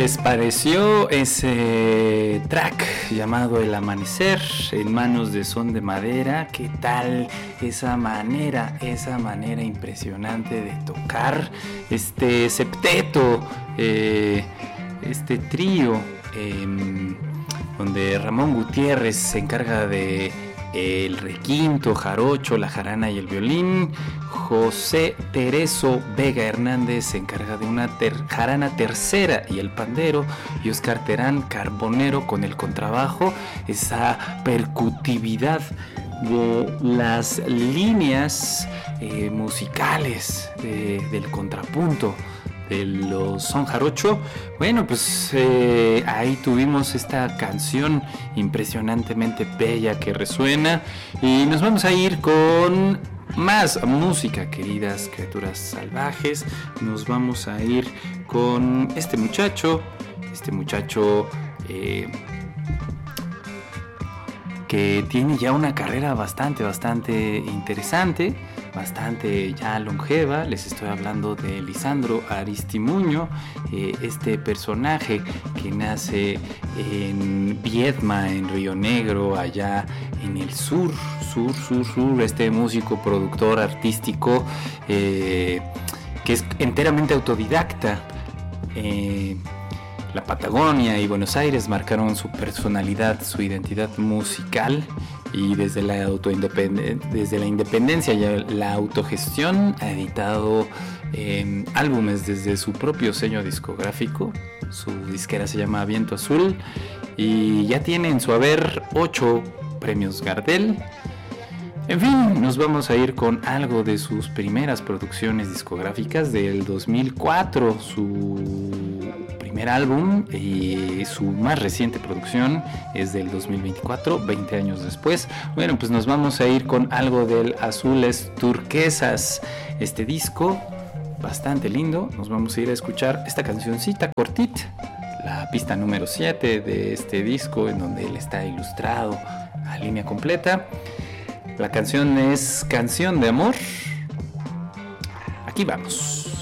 les pareció ese track llamado El Amanecer en manos de Son de Madera? ¿Qué tal esa manera impresionante de tocar este septeto, este trío, donde Ramón Gutiérrez se encarga de el requinto, jarocho, la jarana y el violín? José Tereso Vega Hernández se encarga de una jarana tercera y el pandero, y Oscar Terán Carbonero con el contrabajo. Esa percutividad de las líneas musicales del contrapunto de los son jarocho. Bueno, pues ahí tuvimos esta canción impresionantemente bella que resuena, y nos vamos a ir con más música, queridas criaturas salvajes. Nos vamos a ir con este muchacho que tiene ya una carrera bastante interesante, bastante ya longeva. Les estoy hablando de Lisandro Aristimuño, este personaje que nace en Viedma, en Río Negro, allá en el sur, este músico, productor artístico, que es enteramente autodidacta. La Patagonia y Buenos Aires marcaron su personalidad, su identidad musical, y desde la independencia y la autogestión ha editado álbumes desde su propio sello discográfico. Su disquera se llama Viento Azul y ya tiene en su haber 8 premios Gardel. En fin, nos vamos a ir con algo de sus primeras producciones discográficas del 2004, su primer álbum, y su más reciente producción es del 2024, 20 años después. Bueno, pues nos vamos a ir con algo del Azules Turquesas, este disco bastante lindo. Nos vamos a ir a escuchar esta cancioncita cortita, la pista número 7 de este disco, en donde él está ilustrado a línea completa. La canción es Canción de Amor. Aquí vamos.